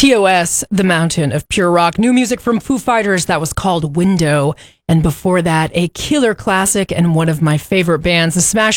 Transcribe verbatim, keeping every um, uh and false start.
T O S, The Mountain of Pure Rock. New music from Foo Fighters that was called Window. And before that, a killer classic and one of my favorite bands, the Smash